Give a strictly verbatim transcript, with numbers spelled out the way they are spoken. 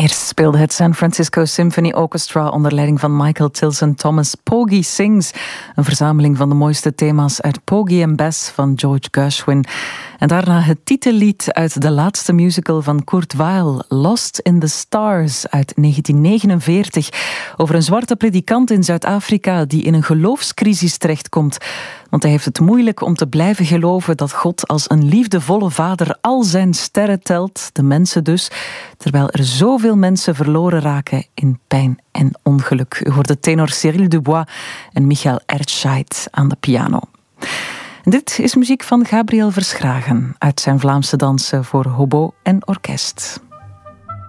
Eerst speelde het San Francisco Symphony Orchestra onder leiding van Michael Tilson Thomas Porgy Sings, een verzameling van de mooiste thema's uit Porgy and Bess van George Gershwin. En daarna het titellied uit de laatste musical van Kurt Weill, Lost in the Stars uit negentien negenenveertig, over een zwarte predikant in Zuid-Afrika die in een geloofscrisis terechtkomt. Want hij heeft het moeilijk om te blijven geloven dat God als een liefdevolle vader al zijn sterren telt, de mensen dus, terwijl er zoveel mensen verloren raken in pijn en ongeluk. U hoorde tenor Cyril Dubois en Michael Ertscheid aan de piano. Dit is muziek van Gabriel Verschragen uit zijn Vlaamse dansen voor hobo en orkest.